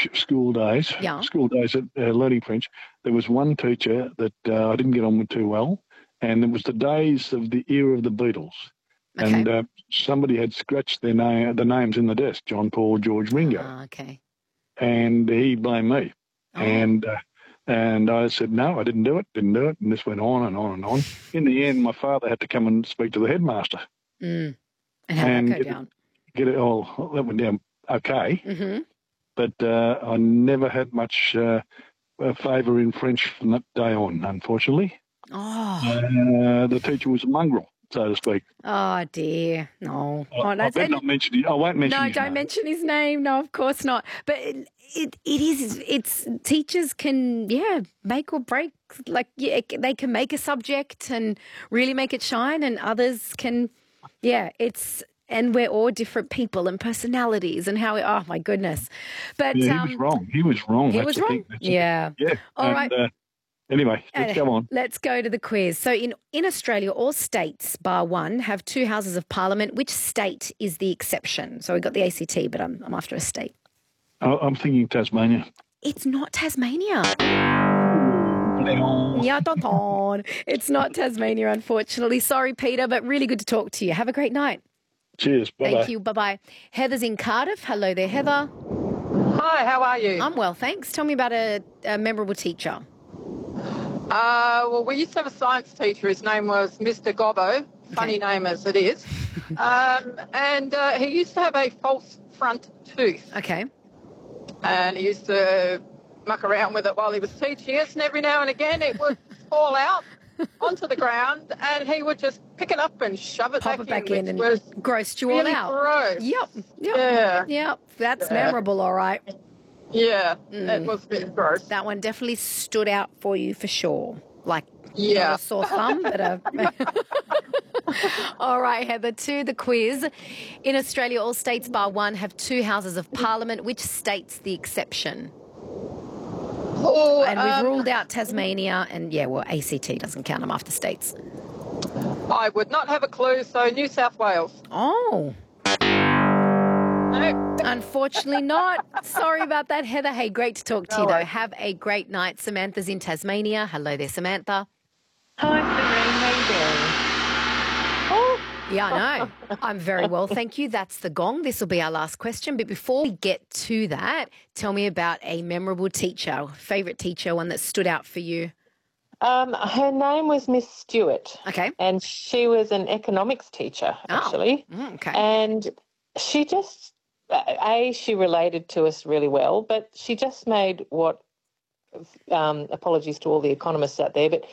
French school days, Yeah. at Learning French, there was one teacher that I didn't get on with too well, and it was the days of the era of the Beatles. Okay. And somebody had scratched the names in the desk, John, Paul, George, Ringo, Okay. and he blamed me. Oh. And I said, no, I didn't do it, and this went on and on and on. In the end, my father had to come and speak to the headmaster. And how did that go down? That went down okay. Mm-hmm. But I never had much favour in French from that day on, unfortunately. Oh. The teacher was a mongrel, so to speak. Oh, dear. No. I better not mention it. I won't mention No, his don't name. mention his name. No, of course not. But it's teachers can, make or break. Like, they can make a subject and really make it shine, and others can, and we're all different people and personalities and how oh, my goodness. But he was wrong. He was wrong. He was wrong. Yeah. All right. Anyway, let's go on. Let's go to the quiz. So in Australia, all states, bar one, have 2 houses of parliament. Which state is the exception? So we got the ACT, but I'm after a state. I'm thinking Tasmania. It's not Tasmania. It's not Tasmania, unfortunately. Sorry, Peter, but really good to talk to you. Have a great night. Cheers. Bye-bye. Thank you. Bye-bye. Heather's in Cardiff. Hello there, Heather. Hi, how are you? I'm well, thanks. Tell me about a memorable teacher. Well, we used to have a science teacher. His name was Mr. Gobbo, funny name as it is. And he used to have a false front tooth. Okay. And he used to muck around with it while he was teaching us, and every now and again it would fall out onto the ground, and he would just pick it up and shove it back in, and was grossed you really all out. Gross. Yep. Yep. That's memorable, all right. Yeah, that was a bit gross. That one definitely stood out for you for sure. Like, not a sore thumb, but a... All right, Heather, to the quiz. In Australia, all states bar one have 2 houses of parliament. Which state's the exception? And we've ruled out Tasmania, and ACT doesn't count them after states. I would not have a clue, so New South Wales. Oh. No. Unfortunately not. Sorry about that, Heather. Hey, great to talk to you, though. Have a great night. Samantha's in Tasmania. Hello there, Samantha. Hi, Serene. How you doing? Yeah, I know. I'm very well, thank you. That's the gong. This will be our last question. But before we get to that, tell me about a memorable teacher, favourite teacher, one that stood out for you. Her name was Miss Stewart. Okay. And she was an economics teacher, actually. Okay. And she just, she related to us really well, but she just made what, apologies to all the economists out there, but